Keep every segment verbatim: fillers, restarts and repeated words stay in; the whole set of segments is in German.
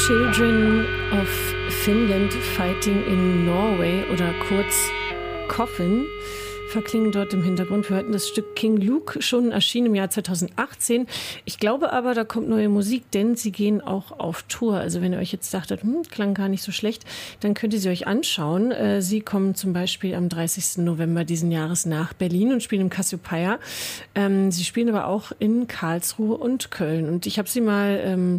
Children of Finland Fighting in Norway oder kurz Coffin verklingen dort im Hintergrund. Wir hörten das Stück King Luke, schon erschienen im Jahr zweitausendachtzehn. Ich glaube aber, da kommt neue Musik, denn sie gehen auch auf Tour. Also wenn ihr euch jetzt dachtet, hm, klang gar nicht so schlecht, dann könnt ihr sie euch anschauen. Sie kommen zum Beispiel am dreißigsten November diesen Jahres nach Berlin und spielen im Cassiopeia. Sie spielen aber auch in Karlsruhe und Köln. Und ich habe sie mal... Ähm,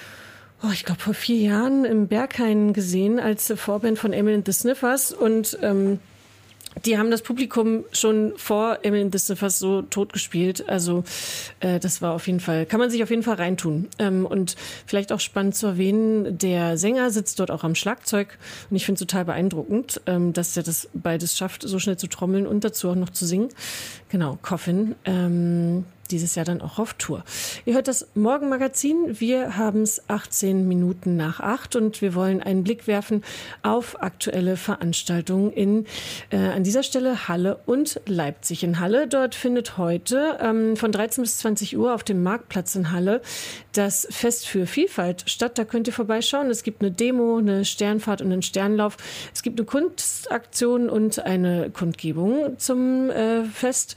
Oh, ich glaube, vor vier Jahren im Berghain gesehen als Vorband von Emil and the Sniffers und ähm, die haben das Publikum schon vor Emil and the Sniffers so tot gespielt. Also äh, das war auf jeden Fall, kann man sich auf jeden Fall reintun. Ähm, und vielleicht auch spannend zu erwähnen, der Sänger sitzt dort auch am Schlagzeug und ich finde es total beeindruckend, ähm, dass er das beides schafft, so schnell zu trommeln und dazu auch noch zu singen. Genau, Coffin. Ähm, Dieses Jahr dann auch auf Tour. Ihr hört das Morgenmagazin. Wir haben es achtzehn Minuten nach acht und wir wollen einen Blick werfen auf aktuelle Veranstaltungen in, äh, an dieser Stelle Halle und Leipzig. In Halle, dort findet heute ähm, von dreizehn bis zwanzig Uhr auf dem Marktplatz in Halle das Fest für Vielfalt statt. Da könnt ihr vorbeischauen. Es gibt eine Demo, eine Sternfahrt und einen Sternlauf. Es gibt eine Kunstaktion und eine Kundgebung zum äh, Fest.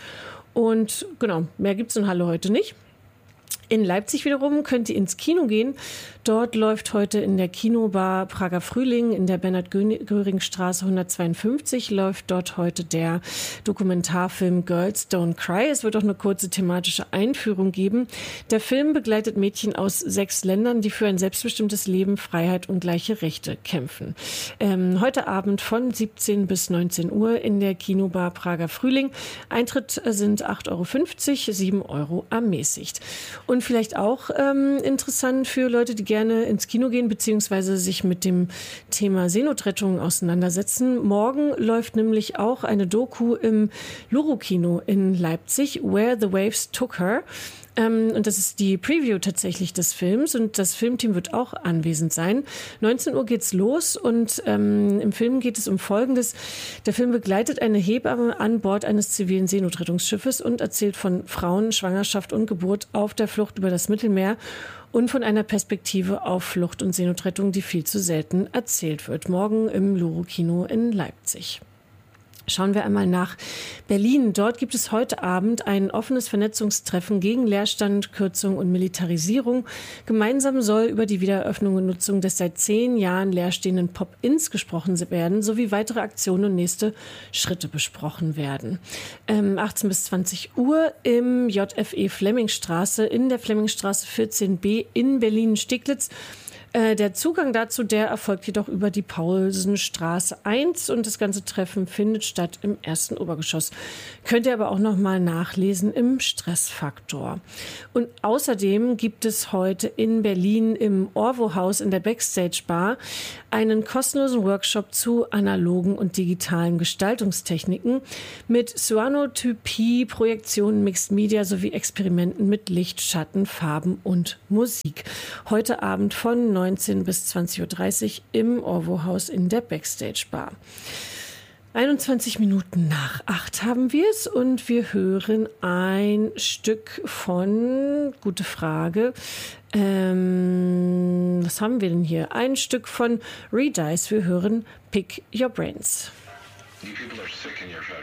Und genau, mehr gibt es in Halle heute nicht. In Leipzig wiederum könnt ihr ins Kino gehen. Dort läuft heute in der Kinobar Prager Frühling in der Bernhard-Göring-Straße hundertzweiundfünfzig läuft dort heute der Dokumentarfilm Girls Don't Cry. Es wird auch eine kurze thematische Einführung geben. Der Film begleitet Mädchen aus sechs Ländern, die für ein selbstbestimmtes Leben, Freiheit und gleiche Rechte kämpfen. Ähm, heute Abend von siebzehn bis neunzehn Uhr in der Kinobar Prager Frühling. Eintritt sind acht Euro fünfzig, sieben Euro ermäßigt. Und vielleicht auch ähm, interessant für Leute, die gerne ins Kino gehen, beziehungsweise sich mit dem Thema Seenotrettung auseinandersetzen. Morgen läuft nämlich auch eine Doku im Luro-Kino in Leipzig, Where the Waves Took Her. Ähm, und das ist die Preview tatsächlich des Films und das Filmteam wird auch anwesend sein. neunzehn Uhr geht's los und ähm, im Film geht es um Folgendes. Der Film begleitet eine Hebamme an Bord eines zivilen Seenotrettungsschiffes und erzählt von Frauen, Schwangerschaft und Geburt auf der Flucht über das Mittelmeer und von einer Perspektive auf Flucht und Seenotrettung, die viel zu selten erzählt wird. Morgen im Luro-Kino in Leipzig. Schauen wir einmal nach Berlin. Dort gibt es heute Abend ein offenes Vernetzungstreffen gegen Leerstand, Kürzung und Militarisierung. Gemeinsam soll über die Wiedereröffnung und Nutzung des seit zehn Jahren leerstehenden Pop-Ins gesprochen werden, sowie weitere Aktionen und nächste Schritte besprochen werden. Ähm, achtzehn bis zwanzig Uhr im J F E Flemmingstraße, in der Flemmingstraße vierzehn b in Berlin-Steglitz. Der Zugang dazu, der erfolgt jedoch über die Paulsenstraße eins und das ganze Treffen findet statt im ersten Obergeschoss. Könnt ihr aber auch noch mal nachlesen im Stressfaktor. Und außerdem gibt es heute in Berlin im Orwo-Haus in der Backstage Bar einen kostenlosen Workshop zu analogen und digitalen Gestaltungstechniken mit Cyanotypie, Projektionen, Mixed Media sowie Experimenten mit Licht, Schatten, Farben und Musik. Heute Abend von neunzehn bis zwanzig Uhr dreißig im Orwo-Haus in der Backstage Bar. einundzwanzig Minuten nach acht haben wir es und wir hören ein Stück von, gute Frage, ähm, was haben wir denn hier? Ein Stück von Redice. Wir hören Pick Your Brains. You people are sick in your head.